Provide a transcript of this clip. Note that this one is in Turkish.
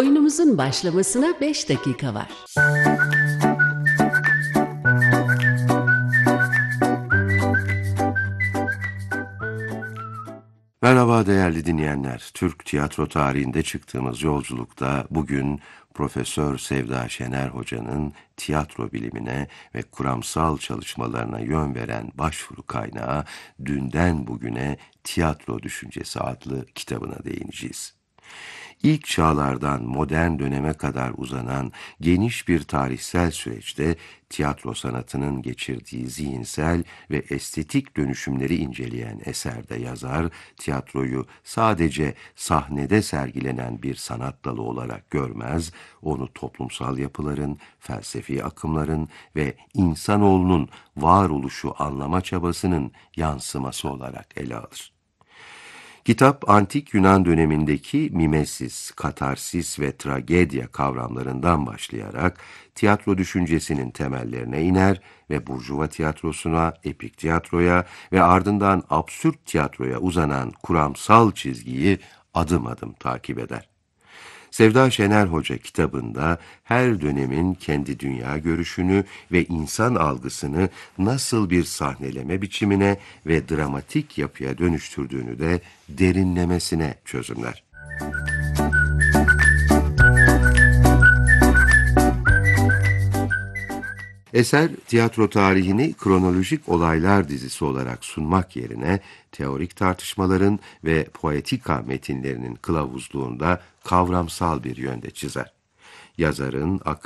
Oyunumuzun başlamasına 5 dakika var. Merhaba değerli dinleyenler. Türk tiyatro tarihinde çıktığımız yolculukta bugün Profesör Sevda Şener Hoca'nın tiyatro bilimine ve kuramsal çalışmalarına yön veren başvuru kaynağı Dünden Bugüne Tiyatro Düşüncesi adlı kitabına değineceğiz. İlk çağlardan modern döneme kadar uzanan geniş bir tarihsel süreçte tiyatro sanatının geçirdiği zihinsel ve estetik dönüşümleri inceleyen eserde yazar, tiyatroyu sadece sahnede sergilenen bir sanat dalı olarak görmez, onu toplumsal yapıların, felsefi akımların ve insanoğlunun varoluşu anlama çabasının yansıması olarak ele alır. Kitap, antik Yunan dönemindeki mimesis, katarsis ve tragedya kavramlarından başlayarak tiyatro düşüncesinin temellerine iner ve Burjuva tiyatrosuna, epik tiyatroya ve ardından absürt tiyatroya uzanan kuramsal çizgiyi adım adım takip eder. Sevda Şener Hoca kitabında her dönemin kendi dünya görüşünü ve insan algısını nasıl bir sahneleme biçimine ve dramatik yapıya dönüştürdüğünü de derinlemesine çözümler. Eser, tiyatro tarihini kronolojik olaylar dizisi olarak sunmak yerine teorik tartışmaların ve poetika metinlerinin kılavuzluğunda kavramsal bir yönde çizer. Yazarın